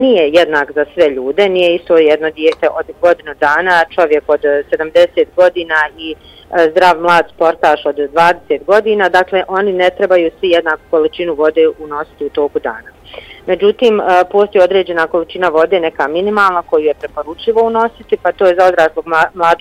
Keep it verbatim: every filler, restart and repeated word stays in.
nije jednak za sve ljude, nije isto jedno dijete od godinu dana, čovjek od sedamdeset godina i zdrav mlad sportaš od dvadeset godina, dakle oni ne trebaju svi jednaku količinu vode unositi u toku dana. Međutim, postoji određena količina vode, neka minimalna koju je preporučivo unositi, pa to je za odraslog mladog